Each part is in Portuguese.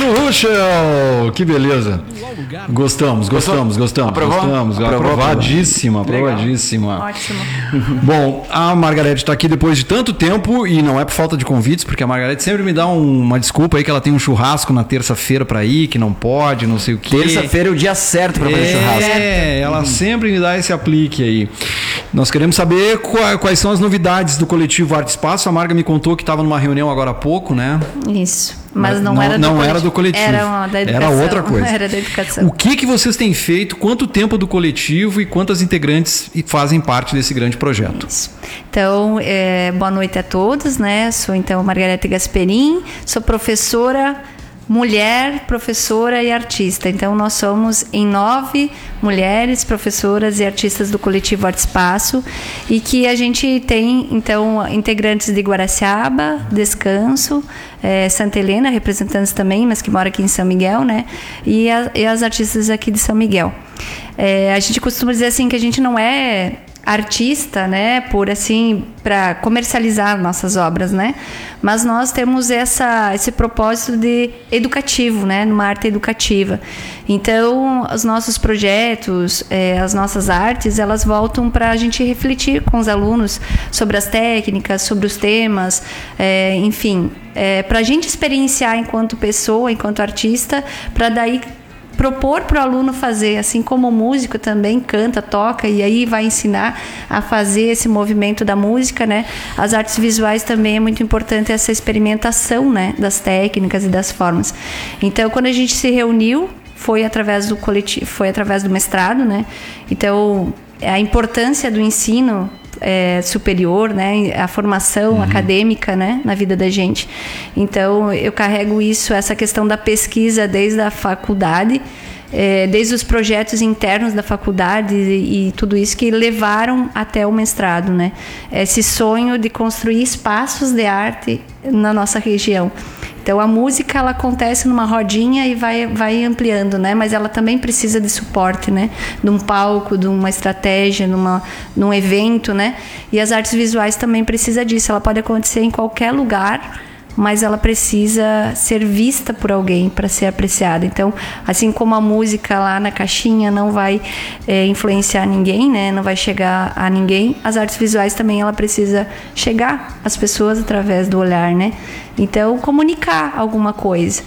Ruschel, que beleza. Gostamos. Aprovadíssima. Ótimo. Bom, a Margarete está aqui depois de tanto tempo e não é por falta de convites, porque a Margarete sempre me dá uma desculpa aí que ela tem um churrasco na terça-feira para ir, que não pode, não sei o quê. Terça-feira é o dia certo para fazer churrasco. Ela sempre me dá esse aplique aí. Nós queremos saber quais são as novidades do coletivo Arte Espaço. A Marga me contou que estava numa reunião agora há pouco, né? Isso. Mas não era do coletivo. Era da educação. Era outra coisa. Era da educação. O que vocês têm feito? Quanto tempo do coletivo e quantas integrantes fazem parte desse grande projeto? Isso. Então, boa noite a todos, né? Sou então Margarete Gasperin, sou professora, mulher, professora e artista. Então, nós somos em 9 mulheres, professoras e artistas do coletivo Arte Espaço, e que a gente tem, então, integrantes de Guaraciaba, Descanso, Santa Helena, representantes também, mas que moram aqui em São Miguel, né? E as artistas aqui de São Miguel. A gente costuma dizer assim que a gente não é artista, né, para comercializar nossas obras, né, mas nós temos esse propósito de educativo, né, numa arte educativa. Então, os nossos projetos, as nossas artes, elas voltam para a gente refletir com os alunos sobre as técnicas, sobre os temas, enfim, para a gente experienciar enquanto pessoa, enquanto artista, para daí propor para o aluno fazer, assim como o músico também canta, toca e aí vai ensinar a fazer esse movimento da música, né? As artes visuais também é muito importante essa experimentação, né, das técnicas e das formas. Então, quando a gente se reuniu, foi através do coletivo, foi através do mestrado, né? Então, a importância do ensino superior, né, a formação acadêmica, né, na vida da gente. Então, eu carrego essa questão da pesquisa desde a faculdade, desde os projetos internos da faculdade e tudo isso que levaram até o mestrado, né? Esse sonho de construir espaços de arte na nossa região. Então, a música, ela acontece numa rodinha e vai ampliando, né? Mas ela também precisa de suporte, né? De um palco, de uma estratégia, num evento, né? E as artes visuais também precisam disso. Ela pode acontecer em qualquer lugar, mas ela precisa ser vista por alguém para ser apreciada. Então, assim como a música lá na caixinha não vai influenciar ninguém, né? Não vai chegar a ninguém, as artes visuais também ela precisa chegar às pessoas através do olhar, né? Então, comunicar alguma coisa.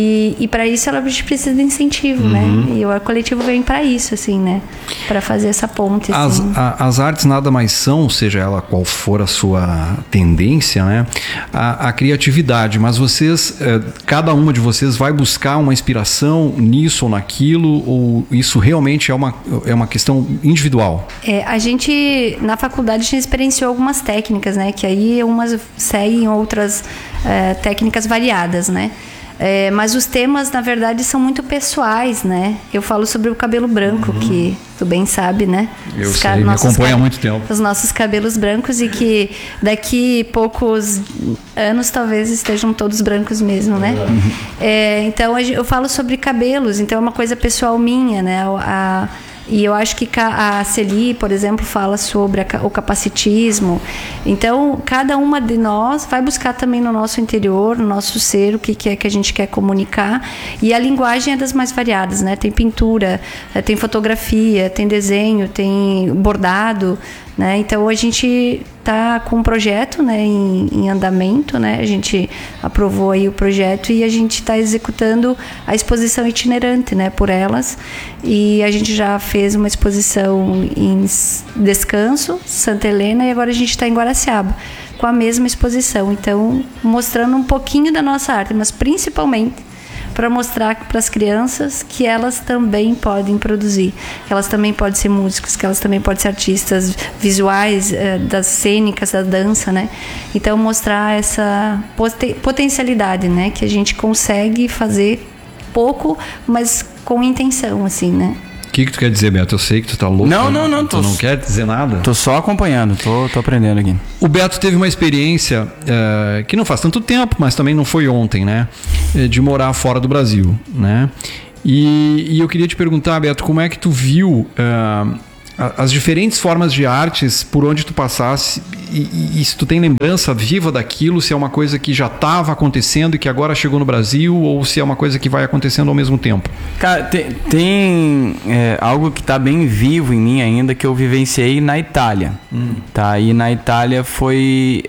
E para isso a gente precisa de incentivo, né? E o coletivo vem para isso, assim, né? Para fazer essa ponte. Assim. As artes nada mais são, seja ela qual for a sua tendência, né? A criatividade. Mas vocês, cada uma de vocês vai buscar uma inspiração nisso ou naquilo? Ou isso realmente é uma questão individual? A gente, na faculdade, a gente experienciou algumas técnicas, né? Que aí umas seguem outras técnicas variadas, né? Mas os temas, na verdade, são muito pessoais, né? Eu falo sobre o cabelo branco, que tu bem sabe, né? Eu sei, me acompanha há muito tempo. Os nossos cabelos brancos e que daqui poucos anos talvez estejam todos brancos mesmo, né? Então, eu falo sobre cabelos, então é uma coisa pessoal minha, né? E eu acho que a Celi, por exemplo, fala sobre o capacitismo. Então, cada uma de nós vai buscar também no nosso interior, no nosso ser, o que é que a gente quer comunicar. E a linguagem é das mais variadas, né? Tem pintura, tem fotografia, tem desenho, tem bordado, né? Então, a gente está com um projeto, né, em andamento, né? A gente aprovou aí o projeto e a gente está executando a exposição itinerante, né, por elas. E a gente já fez uma exposição em Descanso, Santa Helena, e agora a gente está em Guaraciaba com a mesma exposição. Então, mostrando um pouquinho da nossa arte, mas principalmente para mostrar para as crianças que elas também podem produzir, que elas também podem ser músicos, que elas também podem ser artistas visuais, das cênicas, da dança, né? Então, mostrar essa potencialidade, né? Que a gente consegue fazer pouco, mas com intenção, assim, né? O que tu quer dizer, Beto? Eu sei que tu tá louco. Não. Tu não quer dizer nada? Tô só acompanhando, tô aprendendo aqui. O Beto teve uma experiência que não faz tanto tempo, mas também não foi ontem, né? De morar fora do Brasil, né? E eu queria te perguntar, Beto, como é que tu viu as diferentes formas de artes por onde tu passasse e se tu tem lembrança viva daquilo, se é uma coisa que já estava acontecendo e que agora chegou no Brasil, ou se é uma coisa que vai acontecendo ao mesmo tempo. Cara, tem algo que está bem vivo em mim ainda, que eu vivenciei na Itália. Tá? E na Itália foi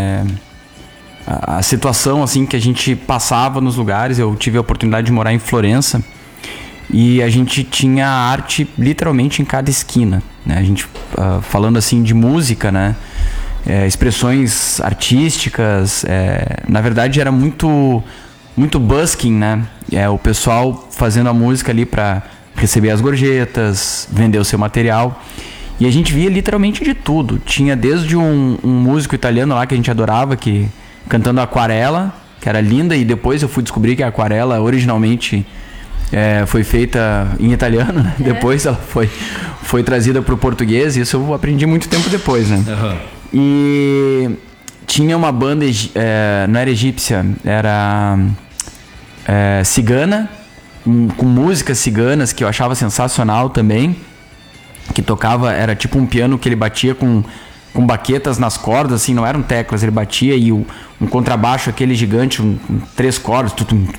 a situação assim que a gente passava nos lugares. Eu tive a oportunidade de morar em Florença e a gente tinha arte literalmente em cada esquina, né? A gente falando assim de música, né? Expressões artísticas, na verdade era muito busking, né? O pessoal fazendo a música ali para receber as gorjetas, vender o seu material. E a gente via literalmente de tudo. Tinha desde um músico italiano lá que a gente adorava, que cantando Aquarela, que era linda, e depois eu fui descobrir que a Aquarela originalmente foi feita em italiano, né? Depois ela foi trazida para o português, e isso eu aprendi muito tempo depois, né? Uhum. E tinha uma banda, não era egípcia, era cigana, com músicas ciganas que eu achava sensacional também, que tocava, era tipo um piano que ele batia com baquetas nas cordas, assim, não eram teclas, ele batia, e um contrabaixo aquele gigante, 3 cordas,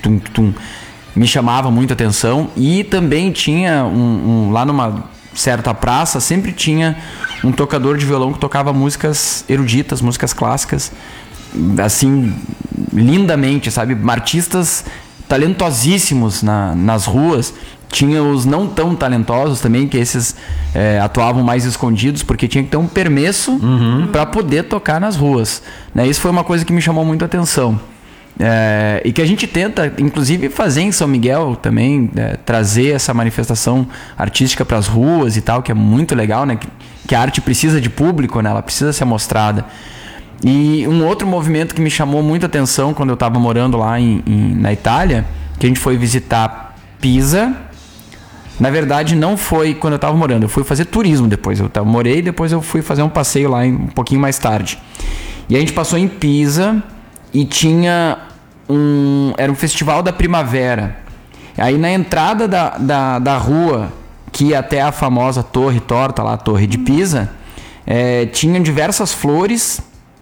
me chamava muita atenção. E também tinha lá numa certa praça, sempre tinha um tocador de violão que tocava músicas eruditas, músicas clássicas, assim, lindamente, sabe? Artistas talentosíssimos nas ruas. Tinha os não tão talentosos também, que esses atuavam mais escondidos, porque tinha que ter um permesso para poder tocar nas ruas, né? Isso foi uma coisa que me chamou muito a atenção. E que a gente tenta, inclusive, fazer em São Miguel também, trazer essa manifestação artística para as ruas e tal, que é muito legal, né? Que a arte precisa de público, né? Ela precisa ser mostrada. E um outro movimento que me chamou muito a atenção quando eu estava morando lá na Itália, que a gente foi visitar Pisa. Na verdade, não foi quando eu estava morando, eu fui fazer turismo depois. Eu morei e depois eu fui fazer um passeio lá um pouquinho mais tarde. E a gente passou em Pisa e tinha era um festival da primavera. Aí na entrada da rua, que ia até a famosa Torre Torta, lá, a Torre de Pisa, tinham diversas flores,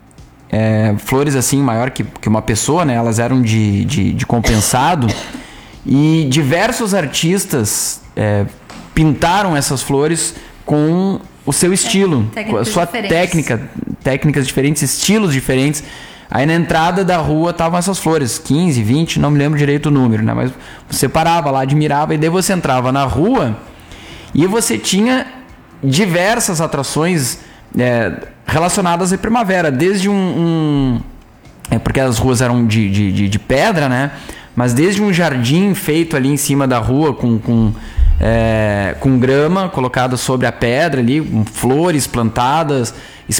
flores assim, maior que uma pessoa, né? Elas eram de compensado. E diversos artistas pintaram essas flores com o seu estilo, com a sua técnicas diferentes, estilos diferentes. Aí na entrada da rua estavam essas flores, 15, 20, não me lembro direito o número, né? Mas você parava lá, admirava, e daí você entrava na rua e você tinha diversas atrações relacionadas à primavera, desde porque as ruas eram de pedra, né? Mas desde um jardim feito ali em cima da rua com grama colocada sobre a pedra ali, com flores plantadas,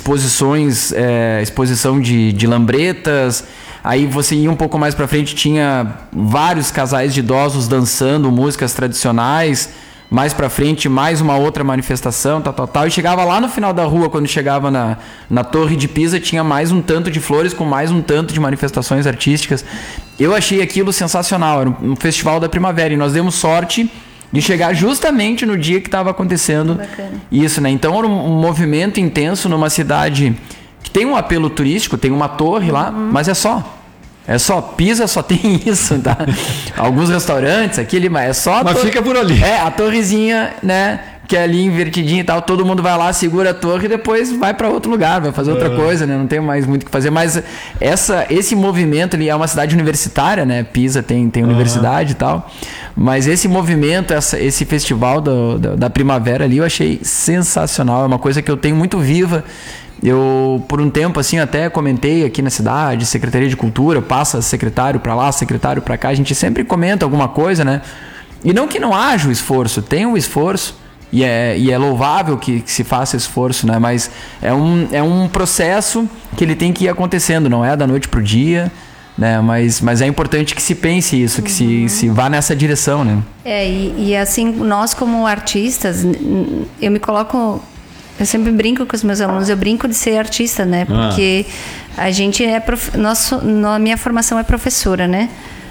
exposição de lambretas. Aí você ia um pouco mais pra frente, tinha vários casais de idosos dançando músicas tradicionais. Mais pra frente, mais uma outra manifestação, tal. E chegava lá no final da rua, quando chegava na Torre de Pisa, tinha mais um tanto de flores com mais um tanto de manifestações artísticas. Eu achei aquilo sensacional, era um festival da primavera, e nós demos sorte de chegar justamente no dia que estava acontecendo. Bacana. Isso, né? Então era um movimento intenso numa cidade que tem um apelo turístico, tem uma torre lá, mas é só Pisa, só tem isso, tá? Alguns restaurantes, aquele, mas é só... Mas fica por ali. A torrezinha, né? Que é ali invertidinha e tal, todo mundo vai lá, segura a torre e depois vai para outro lugar, vai fazer outra coisa, né? Não tem mais muito o que fazer, mas esse movimento ali é uma cidade universitária, né? Pisa tem universidade e tal, mas esse movimento, esse festival da primavera ali, eu achei sensacional, é uma coisa que eu tenho muito viva. Eu, por um tempo, assim, até comentei aqui na cidade, Secretaria de Cultura, passa secretário para lá, secretário para cá, a gente sempre comenta alguma coisa, né? E não que não haja o esforço, tem o esforço, e é louvável que se faça esforço, né? Mas é um processo que ele tem que ir acontecendo, não é da noite pro dia, né? Mas é importante que se pense isso, que se vá nessa direção, né? E assim, nós como artistas, eu me coloco... Eu sempre brinco com os meus alunos, eu brinco de ser artista, né? Porque a gente minha formação é professora, né?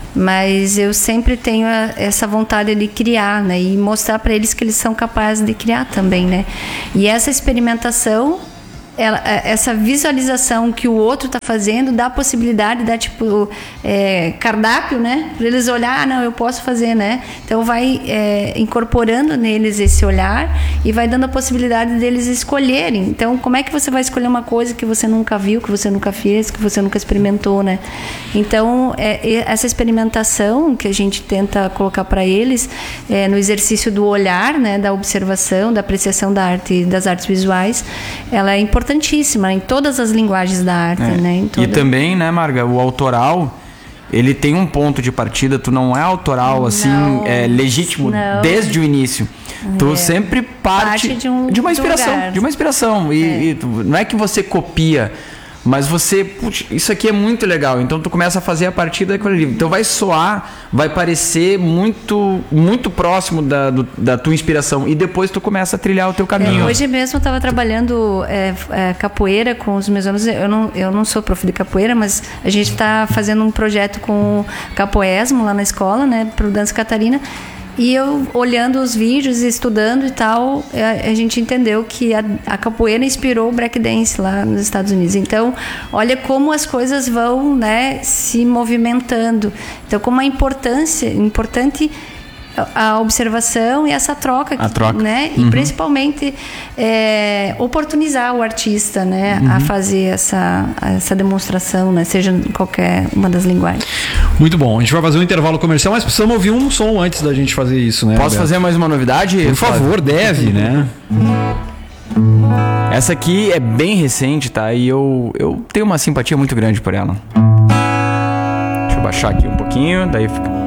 Mas eu sempre tenho essa vontade de criar, né? E mostrar para eles que eles são capazes de criar também, né? E essa experimentação, essa visualização que o outro está fazendo, dá a possibilidade, dá tipo cardápio, né? Para eles olhar, não, eu posso fazer, né? Então vai incorporando neles esse olhar e vai dando a possibilidade deles escolherem. Então, como é que você vai escolher uma coisa que você nunca viu, que você nunca fez, que você nunca experimentou, né? Então, essa experimentação que a gente tenta colocar para eles no exercício do olhar, né? Da observação, da apreciação da arte, das artes visuais, ela é importantíssima em todas as linguagens da arte, né? E também, né, Marga, o autoral, ele tem um ponto de partida, tu não é autoral, assim, legítimo desde o início. Tu sempre parte de uma inspiração. lugar. De uma inspiração. E não é que você copia, mas você, putz, isso aqui é muito legal. Então tu começa a fazer a partir daquilo ali. Então vai soar, vai parecer muito, muito próximo da tua inspiração. E depois tu começa a trilhar o teu caminho. Hoje mesmo eu estava trabalhando capoeira com os meus alunos. Eu não sou prof de capoeira, mas a gente está fazendo um projeto com Capoesmo lá na escola, né, para o Dança Catarina. E eu, olhando os vídeos, estudando e tal, a gente entendeu que a capoeira inspirou o breakdance lá nos Estados Unidos. Então, olha como as coisas vão, né, se movimentando. Então, como é importante a observação e essa troca. Né? E principalmente oportunizar o artista, né, a fazer essa demonstração, né, seja em qualquer uma das linguagens. Muito bom, a gente vai fazer um intervalo comercial, mas precisamos ouvir um som antes da gente fazer isso, né? Posso Alberto? fazer mais uma novidade? Por favor, deve, né? Essa aqui é bem recente, tá? E eu tenho uma simpatia muito grande por ela. Deixa eu baixar aqui um pouquinho, daí fica...